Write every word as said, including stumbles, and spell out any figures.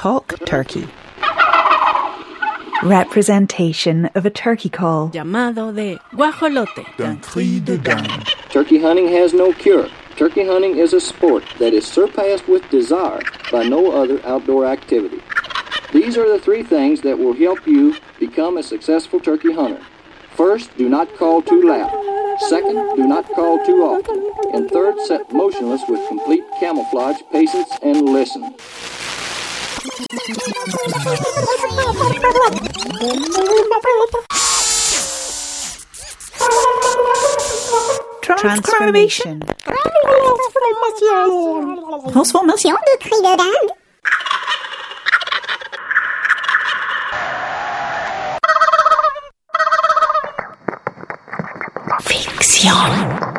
Talk Turkey. Representation of a turkey call. Llamado de guajolote. D'un cri de dinde. Turkey hunting has no cure. Turkey hunting is a sport that is surpassed with desire by no other outdoor activity. These are the three things that will help you become a successful turkey hunter. First, do not call too loud. Second, do not call too often. And third, sit motionless with complete camouflage, patience, and listen. Transformation. Transformation de cri de dinde. Fiction.